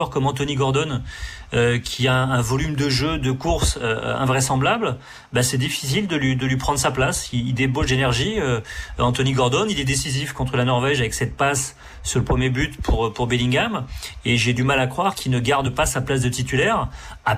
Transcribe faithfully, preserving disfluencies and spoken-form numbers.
comme Anthony Gordon, euh, qui a un, un volume de jeu, de course euh, invraisemblable, bah c'est difficile de lui de lui prendre sa place. Il, il débauche d'énergie. Euh, Anthony Gordon, il est décisif contre la Norvège avec cette passe sur le premier but pour pour Bellingham, et j'ai du mal à croire qu'il ne garde pas sa place de titulaire.